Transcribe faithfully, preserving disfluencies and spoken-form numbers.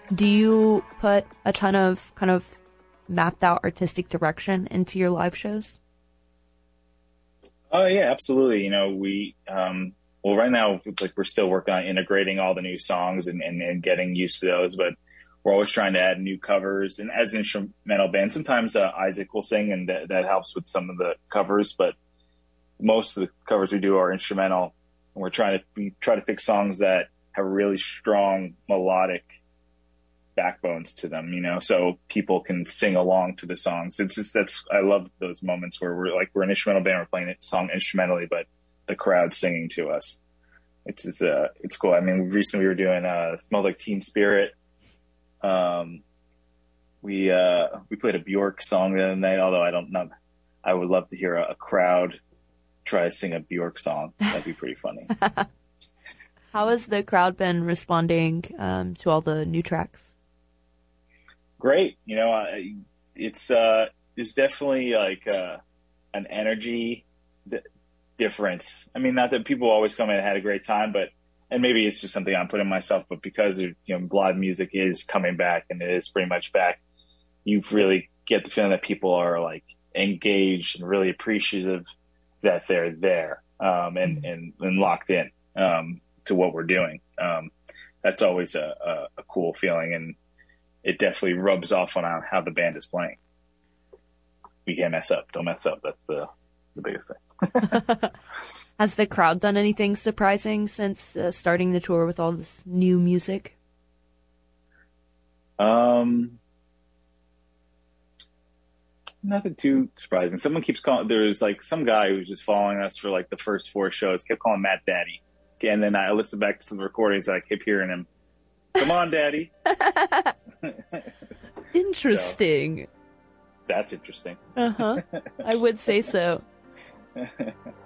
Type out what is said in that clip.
Do you put a ton of kind of mapped out artistic direction into your live shows? Oh yeah, absolutely. You know, we um well right now like we're still working on integrating all the new songs and, and, and getting used to those, but we're always trying to add new covers. And as an instrumental band, sometimes uh, Isaac will sing and that, that helps with some of the covers, but most of the covers we do are instrumental. And we're trying to we try to pick songs that have really strong melodic backbones to them, you know, so people can sing along to the songs. It's just, that's, I love those moments where we're like, we're an instrumental band, we're playing a song instrumentally, but the crowd's singing to us. It's, it's, uh, it's cool. I mean, recently we were doing, uh, Smells Like Teen Spirit. Um, we, uh, we played a Bjork song the other night, although I don't know, I would love to hear a, a crowd try to sing a Bjork song. That'd be pretty funny. How has the crowd been responding, um, to all the new tracks? Great. You know, uh, it's, uh, there's definitely like, uh, an energy d- difference. I mean, not that people always come in and had a great time, but, and maybe it's just something I'm putting myself, but because, you know, live music is coming back and it is pretty much back, you really get the feeling that people are like engaged and really appreciative that they're there, um, and, mm-hmm. and, and locked in, um, to what we're doing. Um, that's always a, a, a cool feeling. And, it definitely rubs off on how the band is playing. We can't mess up. Don't mess up. That's the, the biggest thing. Has the crowd done anything surprising since uh, starting the tour with all this new music? Um, nothing too surprising. Someone keeps calling, there's like some guy who's just following us for like the first four shows, kept calling Matt Daddy. And then I listened back to some recordings and I kept hearing him, "Come on, Daddy." Interesting. So, that's interesting. Uh-huh. I would say so.